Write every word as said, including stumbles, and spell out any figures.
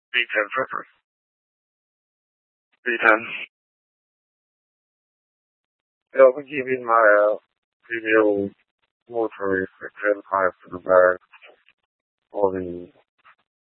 B ten Tripper. B ten. Ja, ik geef in my female military for ten five to the bar for the